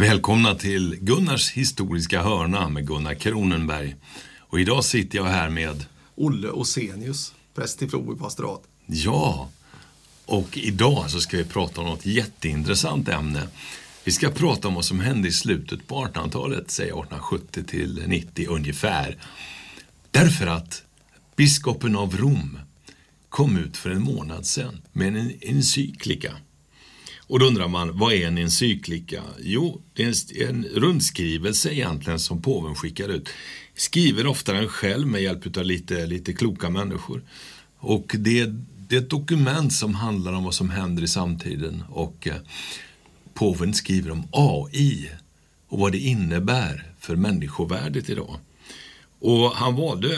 Välkomna till Gunnars historiska hörna med Gunnar Kronenberg. Och idag sitter jag här med Olle Osenius, präst i Floby pastorat. Ja, och idag så ska vi prata om något jätteintressant ämne. Vi ska prata om vad som hände i slutet på 1800-talet, säg 1870 till 90 ungefär. Därför att biskopen av Rom kom ut för en månad sedan med en encyklika. Och då undrar man, vad är en encyklika? Jo, det är en rundskrivelse egentligen som påven skickar ut. Skriver ofta den själv med hjälp av lite kloka människor. Och det är ett dokument som handlar om vad som händer i samtiden. Och påven skriver om AI och vad det innebär för människovärdet idag. Och han valde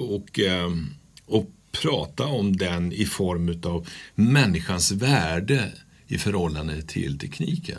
att prata om den i form av människans värde i förhållande till tekniken.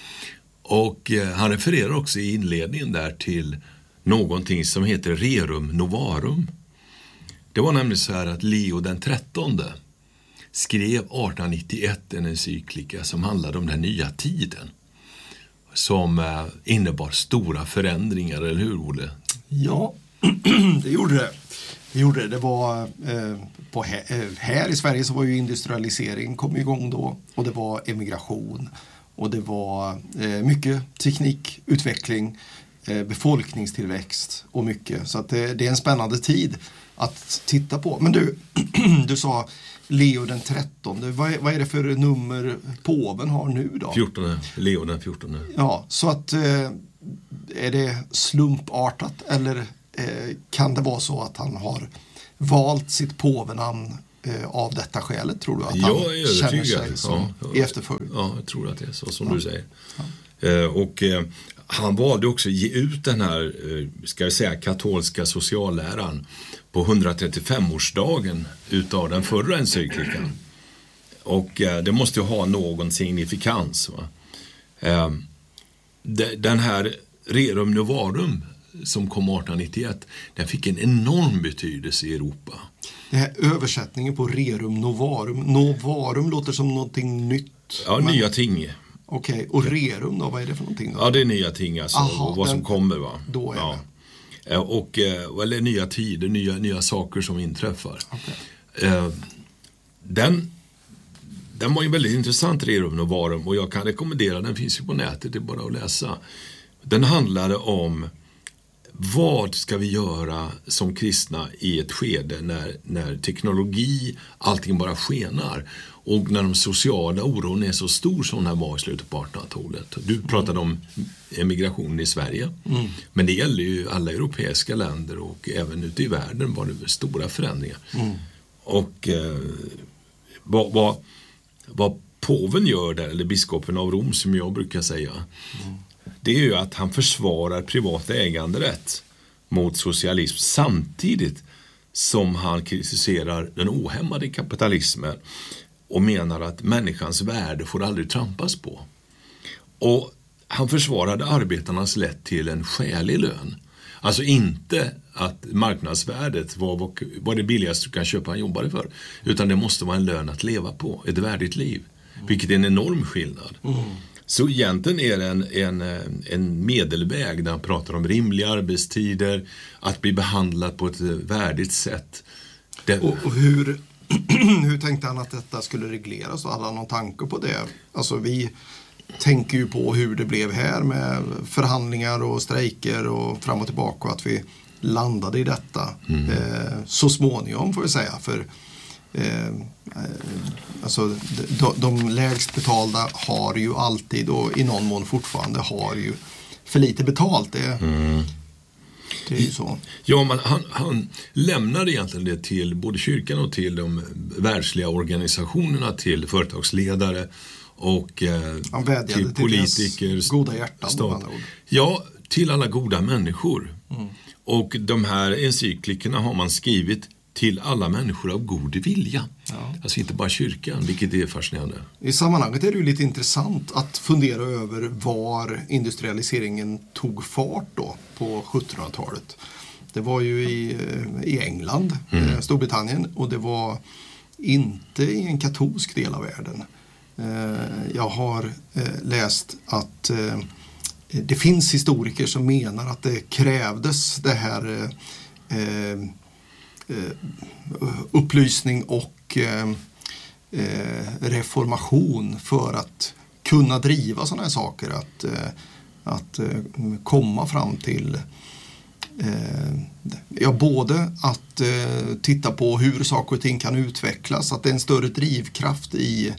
Och han refererar också i inledningen där till någonting som heter Rerum Novarum. Det var nämligen så här att Leo den 13 skrev 1891 en encyklika som handlade om den nya tiden. Som innebar stora förändringar, eller hur, Olle? Ja, det gjorde det. Det var här i Sverige så var ju industrialisering kom igång då, och det var emigration och det var mycket teknikutveckling, befolkningstillväxt och mycket. Så att det är en spännande tid att titta på. Men du sa Leo den 13. Vad är det för nummer påven har nu då? 14, Leo den 14. Ja, så att är det slumpartat eller kan det vara så att han har valt sitt påvenamn av detta skälet, tror du? Att han känner sig som i efterföljd? Ja, jag tror att det är så som du säger. Ja. Och han valde också att ge ut den här, ska vi säga, katolska socialläran på 135-årsdagen utav den förra encyklikan. Och det måste ju ha någon signifikans. Va? Den här Rerum Novarum som kom 1891, den fick en enorm betydelse i Europa. Det här översättningen på Rerum Novarum. Novarum låter som någonting nytt. Ja, men nya ting. Okej, och Rerum då, vad är det för någonting då? Ja, det är nya ting alltså. Aha, och vad som kommer, va? Då är det. Och eller nya tider, nya saker som inträffar. Okay. Den var ju väldigt intressant, Rerum Novarum, och jag kan rekommendera, den finns ju på nätet, det är bara att läsa. Den handlade om vad ska vi göra som kristna i ett skede när teknologi, allting bara skenar, och när de sociala oron är så stor som den var i slutet på 1800-talet. Du pratade om emigrationen i Sverige, men det gäller ju alla europeiska länder och även ute i världen var det stora förändringar. Och vad påven gör där, eller biskopen av Rom som jag brukar säga, det är ju att han försvarar privat äganderätt mot socialism samtidigt som han kritiserar den ohämmade kapitalismen och menar att människans värde får aldrig trampas på. Och han försvarade arbetarnas rätt till en skälig lön. Alltså inte att marknadsvärdet var det billigaste du kan köpa en jobbare för, utan det måste vara en lön att leva på, ett värdigt liv, vilket är en enorm skillnad. Så egentligen är det en medelväg där han pratar om rimliga arbetstider, att bli behandlad på ett värdigt sätt. Och hur tänkte han att detta skulle regleras? Och hade han någon tanke på det? Alltså vi tänker ju på hur det blev här med förhandlingar och strejker och fram och tillbaka, och att vi landade i detta så småningom, får vi säga. För alltså de lägst betalda har ju alltid, och i någon mån fortfarande har ju för lite betalt. Det är ju så. Ja, men han lämnade egentligen det till både kyrkan och till de världsliga organisationerna, till företagsledare och till politiker, goda hjärtan. Ja, till alla goda människor. Och de här encyklikerna har man skrivit till alla människor av god vilja. Ja. Alltså inte bara kyrkan, vilket är fascinerande. I sammanhanget är det ju lite intressant att fundera över var industrialiseringen tog fart då på 1700-talet. Det var ju i England, Storbritannien, och det var inte i en katolsk del av världen. Jag har läst att det finns historiker som menar att det krävdes det här upplysning och reformation för att kunna driva sådana här saker, att komma fram till både att titta på hur saker och ting kan utvecklas, att det är en större drivkraft i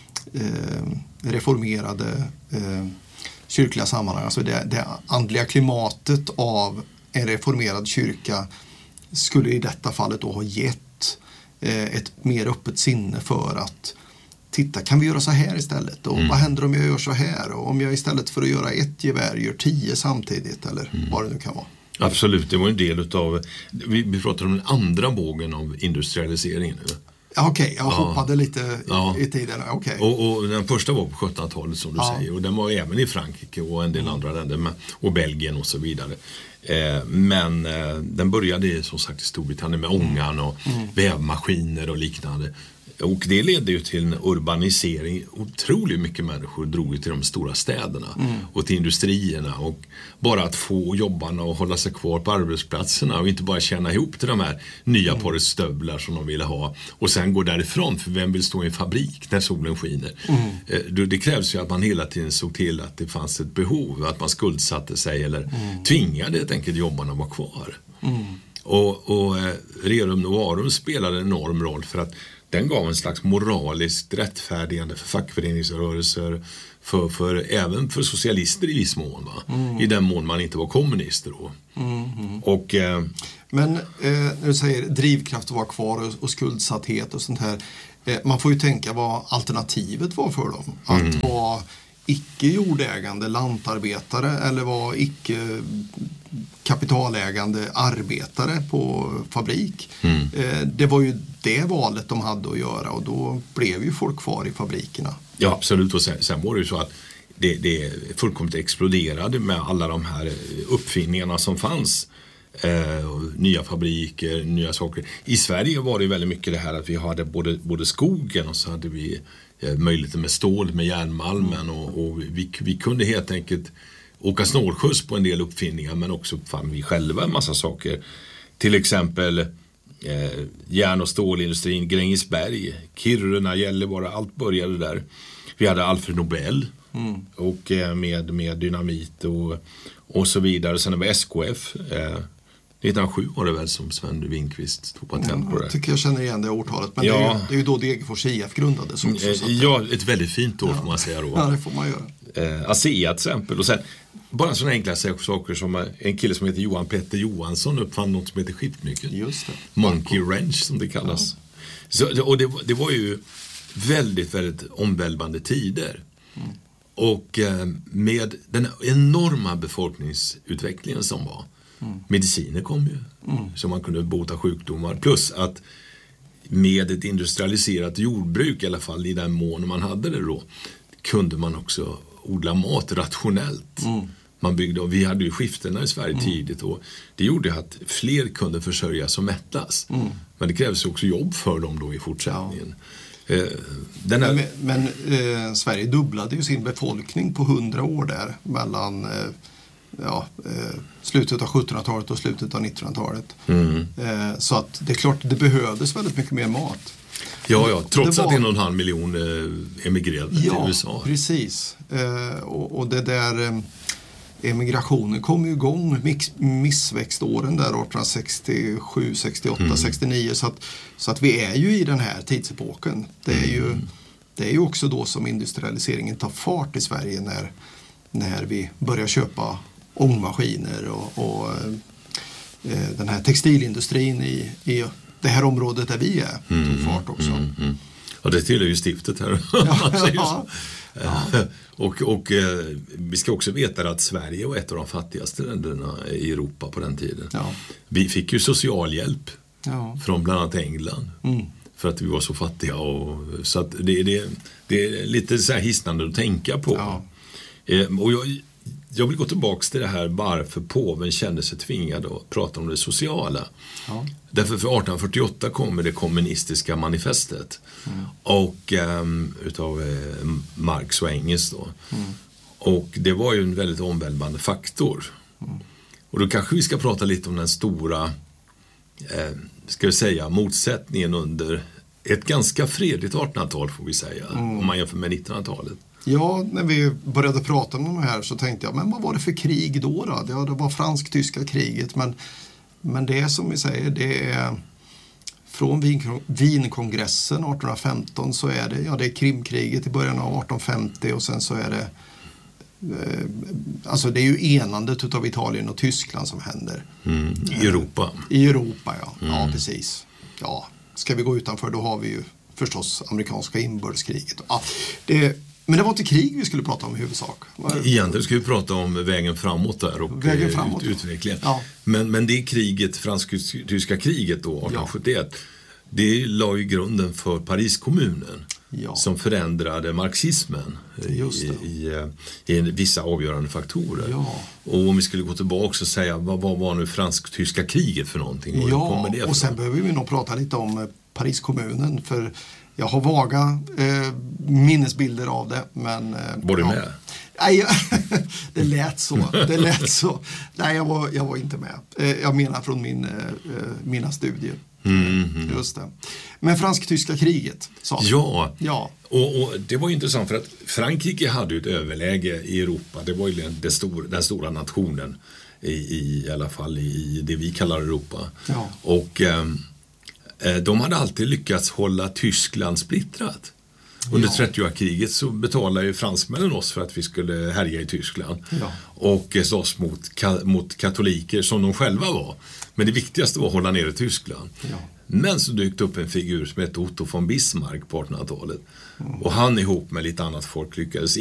reformerade kyrkliga sammanhang. Alltså det andliga klimatet av en reformerad kyrka skulle i detta fallet då ha gett ett mer öppet sinne för att titta, kan vi göra så här istället? Och vad händer om jag gör så här? Och om jag istället för att göra 1 gevär gör 10 samtidigt, eller vad det nu kan vara. Absolut, det var en del utav, vi pratar om den andra vågen av industrialiseringen nu. Okej, jag hoppade lite i tiden. Okay. Och den första var på 1700-talet som du säger, och den var även i Frankrike och en del andra länder och Belgien och så vidare. Men den började som sagt i Storbritannien med ångan och vävmaskiner och liknande. Och det ledde ju till en urbanisering. Otroligt mycket människor drog till de stora städerna och till industrierna. Och bara att få jobbarna och hålla sig kvar på arbetsplatserna och inte bara tjäna ihop till de här nya paret stövlar som de ville ha. Och sen gå därifrån, för vem vill stå i en fabrik när solen skiner? Det krävs ju att man hela tiden såg till att det fanns ett behov, att man skuldsatte sig eller tvingade helt enkelt jobbarna att vara kvar. Och Rerum Novarum spelade en enorm roll för att den gav en slags moraliskt rättfärdigande för fackföreningsrörelser, även för socialister i viss mån, i den mån man inte var kommunister då. Och, men när du säger drivkraft att vara kvar och skuldsatthet och sånt här, man får ju tänka vad alternativet var för dem. Att vara icke-jordägande lantarbetare eller vara icke-kapitalägande arbetare på fabrik. Det var ju det valet de hade att göra, och då blev ju folk kvar i fabrikerna. Ja, absolut. Och sen var det ju så att det fullkomligt exploderade med alla de här uppfinningarna som fanns. Nya fabriker, nya saker. I Sverige var det väldigt mycket det här att vi hade både skogen och så hade vi möjligheten med stål, med järnmalmen och vi kunde helt enkelt åka snålskjuts på en del uppfinningar, men också fann vi själva en massa saker. Till exempel järn- och stålindustrin, Grängesberg, Kiruna, Gällivare, allt började där. Vi hade Alfred Nobel och med dynamit och så vidare. Sen var SKF 1907 var det väl som Sven Winqvist tog patent på det. Jag tycker jag känner igen det årtalet, men det är ju då Degerfors IF grundades också. Ja, ett väldigt fint år får man säga då. Ja, det får man göra. ASEA till exempel, och sen bara sådana enkla saker som en kille som heter Johan Petter Johansson uppfann något som heter skiftnyckel. Just det. Monkey wrench som det kallas. Så, och det var ju väldigt, väldigt omvälvande tider. Och med den enorma befolkningsutvecklingen som var, mediciner kom ju, så man kunde bota sjukdomar, plus att med ett industrialiserat jordbruk, i alla fall i den mån man hade det då, kunde man också odla mat rationellt. Man byggde, och vi hade ju skiftena i Sverige tidigt, och det gjorde att fler kunde försörjas och mättas. Men det krävs också jobb för dem då i fortsättningen. Men Sverige dubblade ju sin befolkning på 100 år där, mellan slutet av 1700-talet och slutet av 1900-talet. Så att det är klart, det behövdes väldigt mycket mer mat. Ja, trots att 1,5 miljon emigrerade till USA. Ja, precis. Och det där emigrationen kom ju igång missväxtåren där 1867, 68, 69, så att vi är ju i den här tidsepoken. Det är ju också då som industrialiseringen tar fart i Sverige, när vi börjar köpa ångmaskiner och den här textilindustrin i det här området där vi är tog fart också. Ja, det tillhör ju stiftet här. Och vi ska också veta att Sverige var ett av de fattigaste länderna i Europa på den tiden. Vi fick ju socialhjälp från bland annat England för att vi var så fattiga, så att det är lite så här hisnande att tänka på. Och jag vill gå tillbaka till det här varför påven kände sig tvingad att prata om det sociala. Därför för 1848 kommer det kommunistiska manifestet och utav Marx och Engels då. Och det var ju en väldigt omvälvande faktor. Och då kanske vi ska prata lite om den stora ska vi säga, motsättningen under ett ganska fredligt 1800-tal får vi säga, om man jämför med 1900-talet. Ja, när vi började prata om de här så tänkte jag, men vad var det för krig då? Ja, det var fransk-tyska kriget, men det som vi säger, det är från Wienkongressen 1815 så är det är Krimkriget i början av 1850 och sen så är det alltså det är ju enandet utav Italien och Tyskland som händer. I Europa. I Europa, ja. Ja, precis. Ja, ska vi gå utanför då har vi ju förstås amerikanska inbördeskriget. Ja, men det var inte krig vi skulle prata om i huvudsak. Egentligen ska vi prata om vägen framåt där och utvecklingen. Ja. Men det kriget, fransk-tyska kriget då, 1871, det la ju grunden för Pariskommunen som förändrade marxismen i vissa avgörande faktorer. Ja. Och om vi skulle gå tillbaka och säga, vad var nu fransk-tyska kriget för någonting? Och sen behöver vi nog prata lite om Pariskommunen, för jag har vaga minnesbilder av det, men... Var du med? Nej, det lät så. Nej, jag var inte med. Jag menar från mina studier. Just det. Men fransk-tyska kriget, sa du? Ja. Och det var ju intressant för att Frankrike hade ju ett överläge i Europa. Det var ju den stora nationen i alla fall i det vi kallar Europa. Ja. Och de hade alltid lyckats hålla Tyskland splittrat. Under 30-årskriget så betalade ju fransmännen oss för att vi skulle härja i Tyskland. Ja. Och slåss mot katoliker som de själva var. Men det viktigaste var att hålla ner i Tyskland. Ja. Men så dök upp en figur som hette Otto von Bismarck på 1800-talet. Och han ihop med lite annat folk lyckades